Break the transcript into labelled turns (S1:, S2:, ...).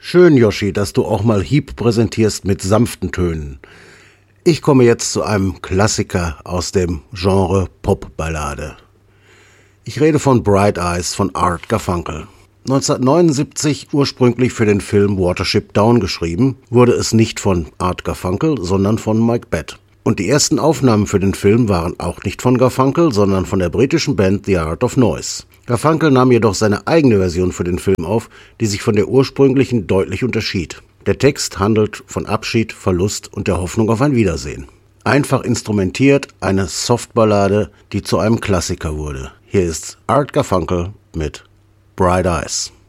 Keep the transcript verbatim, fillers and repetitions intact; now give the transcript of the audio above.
S1: Schön, Yoshi, dass du auch mal Heap präsentierst mit sanften Tönen. Ich komme jetzt zu einem Klassiker aus dem Genre Popballade. Ich rede von Bright Eyes von Art Garfunkel. neunzehnhundertneunundsiebzig ursprünglich für den Film Watership Down geschrieben, wurde es nicht von Art Garfunkel, sondern von Mike Batt. Und die ersten Aufnahmen für den Film waren auch nicht von Garfunkel, sondern von der britischen Band The Art of Noise. Garfunkel nahm jedoch seine eigene Version für den Film auf, die sich von der ursprünglichen deutlich unterschied. Der Text handelt von Abschied, Verlust und der Hoffnung auf ein Wiedersehen. Einfach instrumentiert, eine Softballade, die zu einem Klassiker wurde. Hier ist Art Garfunkel mit Bright Eyes.